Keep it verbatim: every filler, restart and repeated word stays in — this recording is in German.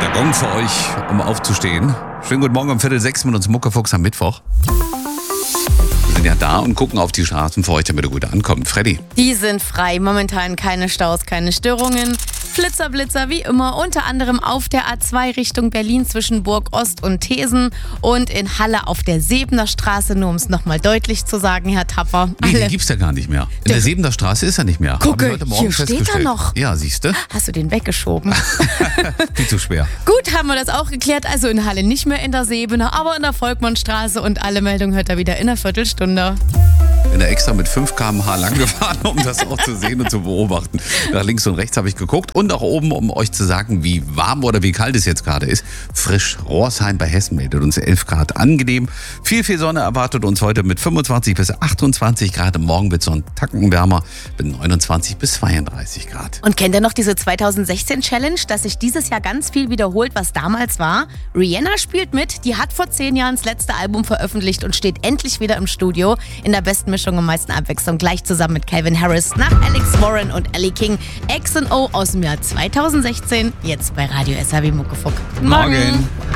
Gong für euch, um aufzustehen. Schönen guten Morgen um Viertel sechs mit uns Muckefuchs am Mittwoch. Wir sind ja da und gucken auf die Straßen für euch, damit ihr gut ankommt. Freddy. Die sind frei. Momentan keine Staus, keine Störungen. Flitzer, Blitzer wie immer, unter anderem auf der A zwei Richtung Berlin zwischen Burg Ost und Thesen und in Halle auf der Sebener Straße, nur um es nochmal deutlich zu sagen, Herr Tapper. Nee, den gibt's ja gar nicht mehr. In der, der Sebener Straße ist er nicht mehr. Gucke, hier steht er noch. Ja, siehst du? Hast du den weggeschoben? Viel zu schwer. Gut, haben wir das auch geklärt. Also in Halle nicht mehr in der Sebener, aber in der Volkmannstraße und alle Meldungen hört er wieder in einer Viertelstunde. Bin da extra mit fünf Kilometer pro Stunde lang gefahren, um das auch zu sehen und zu beobachten. Nach links und rechts habe ich geguckt und auch oben, um euch zu sagen, wie warm oder wie kalt es jetzt gerade ist. Frisch. Rohrsheim bei Hessen meldet uns elf Grad. Angenehm. Viel, viel Sonne erwartet uns heute mit fünfundzwanzig bis achtundzwanzig Grad. Morgen wird es so ein Tacken wärmer mit neunundzwanzig bis zweiunddreißig Grad. Und kennt ihr noch diese zweitausendsechzehn-Challenge, dass sich dieses Jahr ganz viel wiederholt, was damals war? Rihanna spielt mit. Die hat vor zehn Jahren das letzte Album veröffentlicht und steht endlich wieder im Studio in der besten Mischung am meisten Abwechslung, gleich zusammen mit Calvin Harris nach Alex Warren und Ellie King. X und O aus dem Jahr zweitausendsechzehn, jetzt bei Radio S R W Muckefuck. Morgen.